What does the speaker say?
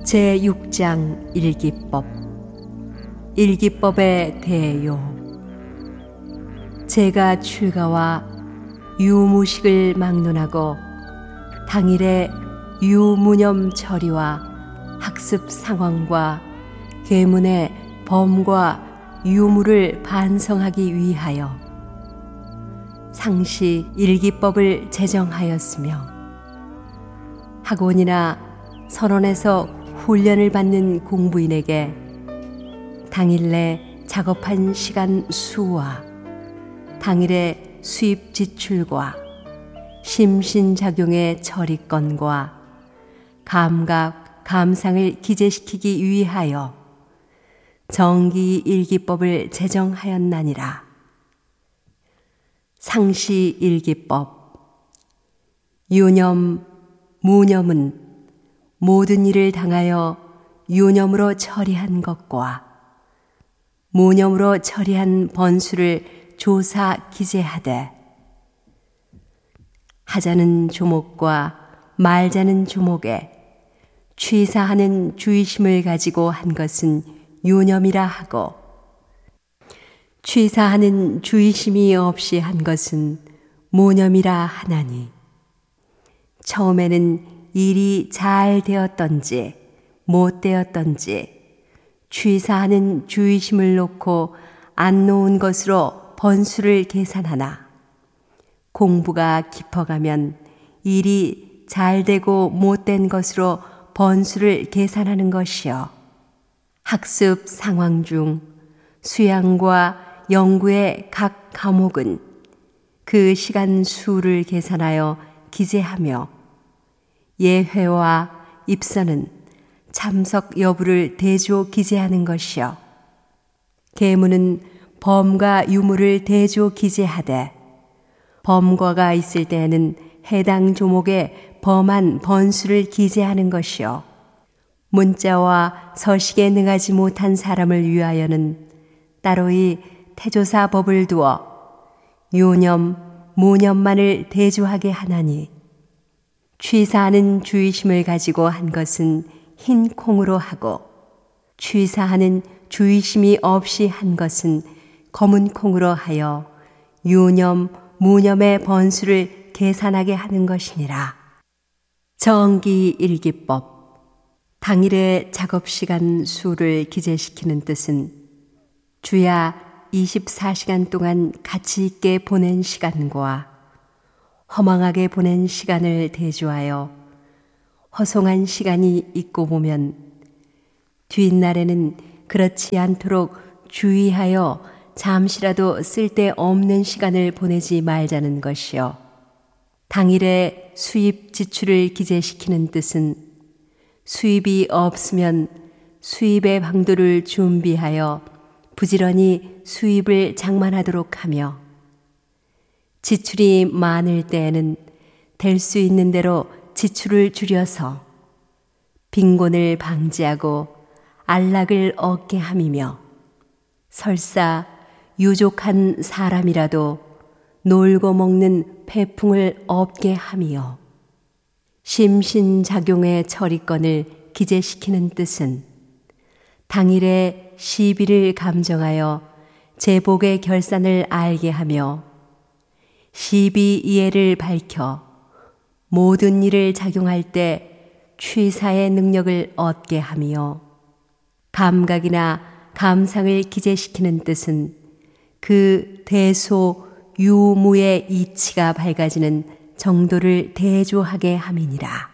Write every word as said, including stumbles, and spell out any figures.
제육 장 일기법. 일기법의 대요. 제가 출가와 유무식을 막론하고 당일에 유무념 처리와 학습 상황과 계문의 범과 유무를 반성하기 위하여 상시 일기법을 제정하였으며, 학원이나 선원에서 훈련을 받는 공부인에게 당일 내 작업한 시간 수와 당일의 수입 지출과 심신작용의 처리건과 감각, 감상을 기재시키기 위하여 정기일기법을 제정하였나니라. 상시일기법. 유념, 무념은 모든 일을 당하여 유념으로 처리한 것과 무념으로 처리한 번수를 조사 기재하되, 하자는 조목과 말자는 조목에 취사하는 주의심을 가지고 한 것은 유념이라 하고, 취사하는 주의심이 없이 한 것은 무념이라 하나니, 처음에는 일이 잘 되었던지 못 되었던지 취사하는 주의심을 놓고 안 놓은 것으로 번수를 계산하나, 공부가 깊어가면 일이 잘 되고 못된 것으로 번수를 계산하는 것이요, 학습 상황 중 수양과 연구의 각 과목은 그 시간 수를 계산하여 기재하며, 예회와 입선은 참석 여부를 대조 기재하는 것이요, 계문은 범과 유무를 대조 기재하되, 범과가 있을 때에는 해당 조목에 범한 번수를 기재하는 것이요, 문자와 서식에 능하지 못한 사람을 위하여는 따로이 태조사 법을 두어 유념, 무념만을 대조하게 하나니, 취사하는 주의심을 가지고 한 것은 흰 콩으로 하고, 취사하는 주의심이 없이 한 것은 검은 콩으로 하여 유념, 무념의 번수를 계산하게 하는 것이니라. 정기일기법. 당일의 작업시간 수를 기재시키는 뜻은 주야 이십사 시간 동안 가치 있게 보낸 시간과 허망하게 보낸 시간을 대조하여 허송한 시간이 있고 보면 뒷날에는 그렇지 않도록 주의하여 잠시라도 쓸데없는 시간을 보내지 말자는 것이요, 당일에 수입 지출을 기재시키는 뜻은 수입이 없으면 수입의 방도를 준비하여 부지런히 수입을 장만하도록 하며, 지출이 많을 때에는 될 수 있는 대로 지출을 줄여서 빈곤을 방지하고 안락을 얻게 함이며, 설사 유족한 사람이라도 놀고 먹는 배풍을 얻게 함이요, 심신작용의 처리건을 기재시키는 뜻은 당일에 시비를 감정하여 제복의 결산을 알게 하며, 시비 이해를 밝혀 모든 일을 작용할 때 취사의 능력을 얻게 하며, 감각이나 감상을 기재시키는 뜻은 그 대소 유무의 이치가 밝아지는 정도를 대조하게 함이니라.